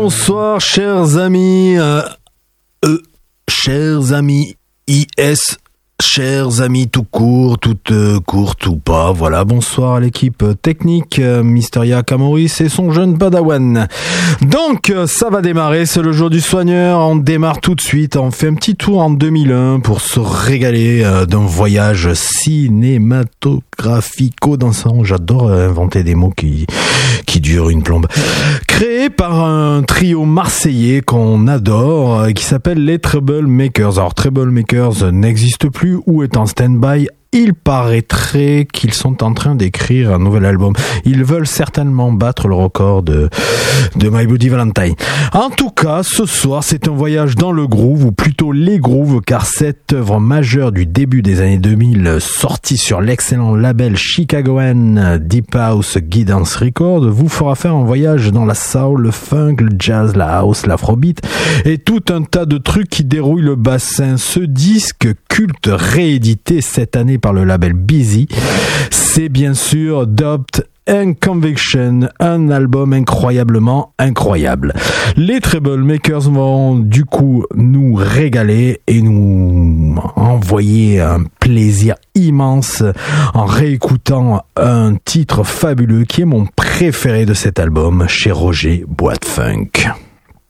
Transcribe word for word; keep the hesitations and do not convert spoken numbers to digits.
Bonsoir chers amis, euh, euh, chers amis I S, chers amis tout court, toute euh, courte ou pas, voilà, bonsoir à l'équipe technique, euh, Mysteria Camoris et son jeune padawan. Donc euh, ça va démarrer, c'est le jour du soigneur, on démarre tout de suite, on fait un petit tour en deux mille un pour se régaler euh, d'un voyage cinématographico-dansant, j'adore euh, inventer des mots qui, qui durent une plombe. Créé par un trio marseillais qu'on adore, euh, qui s'appelle les Troublemakers. Alors Troublemakers n'existe plus ou est en stand-by. Il paraîtrait qu'ils sont en train d'écrire un nouvel album. Ils veulent certainement battre le record de, de My Bloody Valentine. En tout cas, ce soir, c'est un voyage dans le groove, ou plutôt les grooves, car cette œuvre majeure du début des années deux mille, sortie sur l'excellent label chicagoan Deep House Guidance Records, vous fera faire un voyage dans la soul, le funk, le jazz, la house, l'afrobeat, et tout un tas de trucs qui dérouillent le bassin. Ce disque culte réédité cette année par le label Busy, c'est bien sûr Doubt and Conviction, un album incroyablement incroyable. Les Troublemakers vont du coup nous régaler et nous envoyer un plaisir immense en réécoutant un titre fabuleux qui est mon préféré de cet album, chez Roger Boîte Funk.